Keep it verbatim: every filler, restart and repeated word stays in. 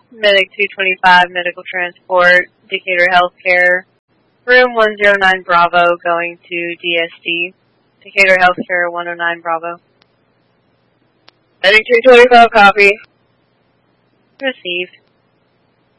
Medic two twenty-five, medical transport, Decatur Healthcare, room one oh nine Bravo, going to D S D. Decatur Healthcare one oh nine Bravo. Medic two twenty-five, copy. Received.